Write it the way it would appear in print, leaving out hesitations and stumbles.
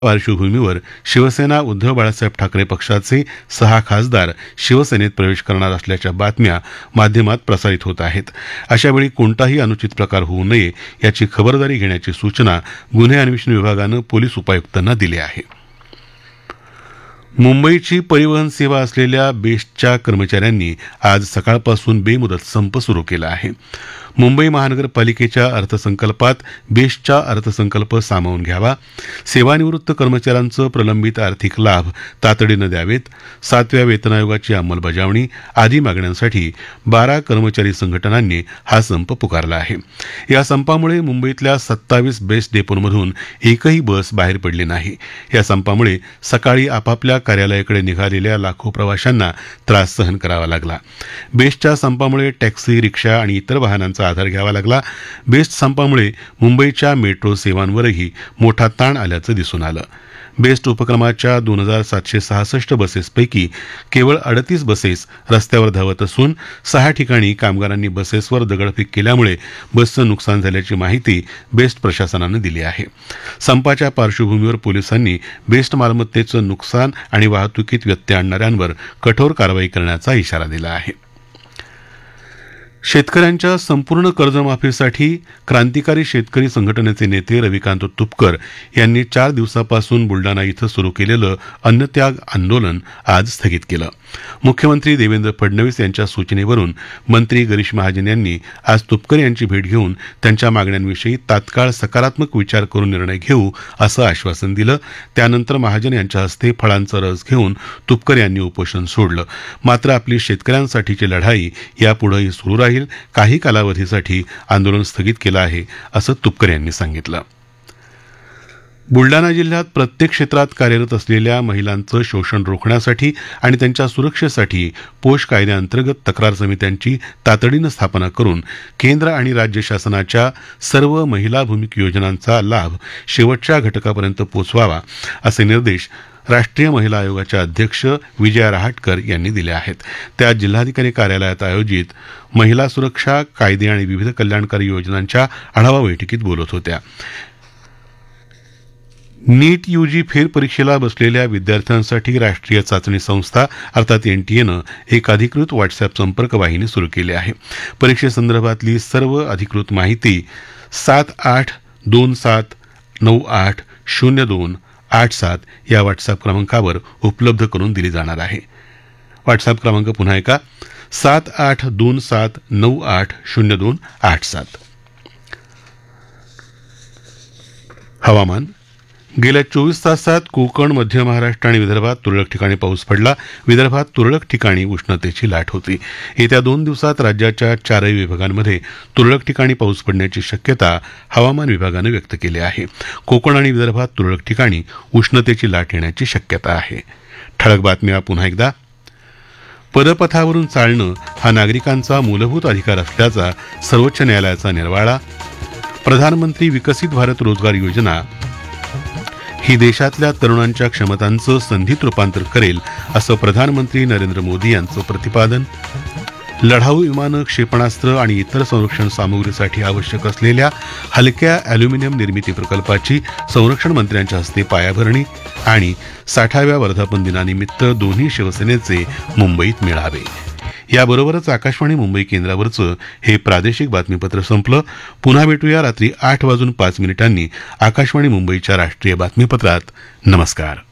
पार्श्वभूमीवर शिवसेना उद्धव बाळासाहेब ठाकरे पक्षाचे 6 खासदार शिवसेनेत प्रवेश करणार असल्याच्या बातम्या माध्यमात प्रसारित होत आहेत. अशावेळी कोणताही अनुचित प्रकार होऊ नये याची खबरदारी घेण्याची सूचना गुन्हे अन्वेषण विभागानं पोलीस उपायुक्तांना दिली आहे. मुंबईची परिवहन सेवा असलेल्या बेस्टच्या कर्मचाऱ्यांनी आज सकाळपासून बेमुदत संप सुरू केला आहे. मुंबई महानगरपालिकेच्या अर्थसंकल्पात बेस्टचा अर्थसंकल्प सामावून घ्यावा, सेवानिवृत्त कर्मचाऱ्यांचं प्रलंबित आर्थिक लाभ तातडीनं द्यावेत, 7व्या वेतन आयोगाची अंमलबजावणी आदी मागण्यांसाठी 12 कर्मचारी संघटनांनी हा संप पुकारला आहे. या संपामुळे मुंबईतल्या 27 बेस्ट डेपोंमधून एकही बस बाहेर पडली नाही. या संपामुळे सकाळी आपापल्या कार्यालयाकडे निघालेल्या लाखो प्रवाशांना त्रास सहन करावा लागला. बेस्टच्या संपामुळे टॅक्सी, रिक्षा आणि इतर वाहनांचा आधार घ्यावा लागला. बेस्ट संपामुळे मुंबईच्या मेट्रो सेवांवरही मोठा ताण आल्याचं दिसून आलं. बेस्ट उपक्रमाच्या 2766 बसेसपैकी केवळ 38 बसेस रस्त्यावर धावत असून 6 ठिकाणी कामगारांनी बसेसवर दगडफेक केल्यामुळे बसचं नुकसान झाल्याची माहिती बेस्ट प्रशासनानं दिली आहे. संपाच्या पार्श्वभूमीवर पोलिसांनी बेस्ट मालमत्तेचं नुकसान आणि वाहतुकीत व्यत्यय आणणाऱ्यांवर कठोर कारवाई करण्याचा इशारा दिला आहे. शेतकऱ्यांच्या संपूर्ण कर्जमाफीसाठी क्रांतिकारी शेतकरी संघटनेचे नेते रविकांत तुपकर यांनी 4 दिवसापासून बुलडाणा इथं सुरू केलेलं अन्नत्याग आंदोलन आज स्थगित केलं. मुख्यमंत्री देवेंद्र फडणवीस यांच्या सूचनेवरून मंत्री गिरीश महाजन यांनी आज तुपकर यांची भेट घेऊन त्यांच्या मागण्यांविषयी तात्काळ सकारात्मक विचार करून निर्णय घेऊ असं आश्वासन दिलं. त्यानंतर महाजन यांच्या हस्ते फळांचा रस घेऊन तुपकर यांनी उपोषण सोडलं. मात्र आपली शेतकऱ्यांसाठीची लढाई यापुढेही सुरू राहील, काही कालावधीसाठी आंदोलन स्थगित केलं आहे असं तुपकर यांनी सांगितलं. बुलडाणा जिल्ह्यात प्रत्येक क्षेत्रात कार्यरत असलेल्या महिलांचं शोषण रोखण्यासाठी आणि त्यांच्या सुरक्षेसाठी पोष कायद्याअंतर्गत तक्रार समित्यांची तातडीनं स्थापना करून केंद्र आणि राज्य शासनाच्या सर्व महिलाभूमिक योजनांचा लाभ शेवटच्या घटकापर्यंत पोचवावा असे निर्देश राष्ट्रीय महिला आयोगाच्या अध्यक्ष विजया रहाटकर यांनी दिले आहेत. त्या जिल्हाधिकारी कार्यालयात आयोजित महिला सुरक्षा कायदे आणि विविध कल्याणकारी योजनांच्या आढावा बैठकीत बोलत होत्या. नीट यूजी फेरपरीक्षेला बसलेल्या विद्यार्थ्यांसाठी राष्ट्रीय चाचणी संस्था अर्थात एनटीएनं एक अधिकृत व्हॉट्सअप संपर्क वाहिनी सुरू केली आहे. परीक्षेसंदर्भातली सर्व अधिकृत माहिती 7827980287 या व्हॉट्सअप क्रमांकावर उपलब्ध करून दिली जाणार आहे. व्हॉट्सअप क्रमांक पुन्हा एकदा 7827980287. हवामान. गेल्या 24 तासात कोकण, मध्य महाराष्ट्र आणि विदर्भात तुरळक ठिकाणी पाऊस पडला. विदर्भात तुरळक ठिकाणी उष्णतेची लाट होती. येत्या 2 दिवसात राज्याच्या 4ही विभागांमध्ये तुरळक ठिकाणी पाऊस पडण्याची शक्यता हवामान विभागानं व्यक्त केली आहे. कोकण आणि विदर्भात तुरळक ठिकाणी उष्णतेची लाट येण्याची शक्यता आहे. ठळक बातम्या पुन्हा एकदा. पदपथावरून चालणं हा नागरिकांचा मूलभूत अधिकार असल्याचा सर्वोच्च न्यायालयाचा निर्वाळा. प्रधानमंत्री विकसित भारत रोजगार योजना ही देशातल्या तरुणांच्या क्षमतांचं संधीत रूपांतर करेल असं प्रधानमंत्री नरेंद्र मोदी यांचं प्रतिपादन. लढाऊ विमानं, क्षेपणास्त्र आणि इतर संरक्षण सामुग्रीसाठी आवश्यक असलेल्या हलक्या अॅल्युमिनियम निर्मिती प्रकल्पाची संरक्षण मंत्र्यांच्या हस्ते पायाभरणी. आणि 60व्या वर्धापन दिनानिमित्त दोन्ही शिवसेनेचे मुंबईत मेळावे. याबरोबरच आकाशवाणी मुंबई केंद्रावरचं हे प्रादेशिक बातमीपत्र संपलं. पुन्हा भेटूया रात्री 8:05 आकाशवाणी मुंबईच्या राष्ट्रीय बातमीपत्रात. नमस्कार.